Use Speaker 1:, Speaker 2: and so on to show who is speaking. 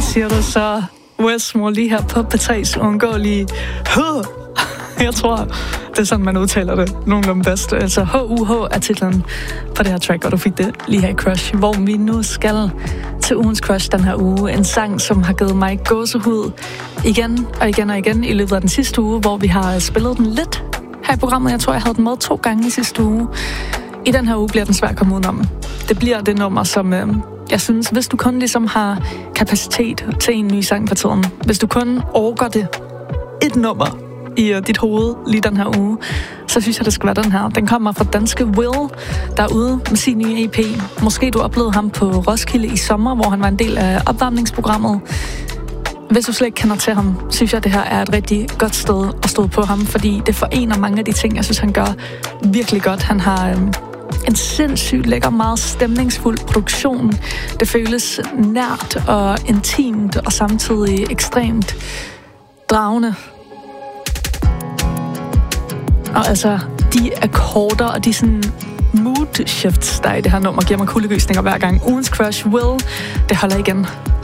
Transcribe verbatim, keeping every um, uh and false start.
Speaker 1: Hvad siger du så, Westmore, lige her på P tre's uundgåelige H? Jeg tror, det er sådan, man udtaler det nogenlunde bedst. Altså H U H er titlen på det her track, og du fik det lige her i Crush, hvor vi nu skal til ugens Crush den her uge. En sang, som har givet mig gåsehud igen og igen og igen i løbet af den sidste uge, hvor vi har spillet den lidt her i programmet. Jeg tror, jeg havde den med to gange i sidste uge. I den her uge bliver den svær at komme udenom. Det bliver det nummer, som øh, jeg synes, hvis du kun ligesom har kapacitet til en ny sang på tiden, hvis du kun orker det et nummer i uh, dit hoved lige den her uge, så synes jeg, det skal være den her. Den kommer fra danske Will, der er ude med sin nye E P. Måske du oplevede ham på Roskilde i sommer, hvor han var en del af opvarmningsprogrammet. Hvis du slet ikke kender til ham, synes jeg, det her er et rigtig godt sted at stå på ham, fordi det forener mange af de ting, jeg synes, han gør virkelig godt. Han har øhm, en sindssygt lækker, meget stemningsfuld produktion. Det føles nært og intimt, og samtidig ekstremt dragende. Og altså, de akkorder og de sådan mood shifts, der er i det her nummer, giver mig kuldegysninger hver gang. Ugens Crush Will, det holder igen.